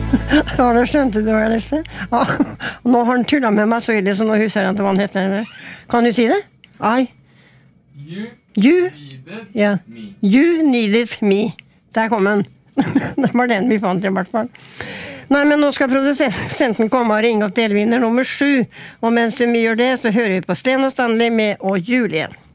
Ja, det skjønte du hva jeg leste. Ja, og nå har han tullet med meg så ille, så nå husker jeg ikke hva han heter. Kan du si det? You needed me. You needed me. Der kom den. Det var den vi fant i hvert fall. Nei, men nå skal produsenten komme og ringe opp delvinner nummer 7. Og mens du gjør det, så hører vi på Sten og Stanley med og Julie.